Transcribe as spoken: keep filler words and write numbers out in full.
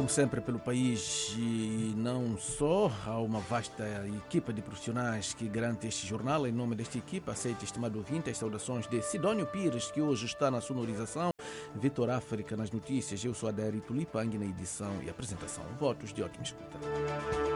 como sempre, pelo país e não só. Há uma vasta equipa de profissionais que garante este jornal. Em nome desta equipa, aceita, estimado ouvinte, as saudações de Sidónio Pires, que hoje está na sonorização, Vitor África nas notícias. Eu sou Adérito Lipang na edição e apresentação. Votos de ótima escuta.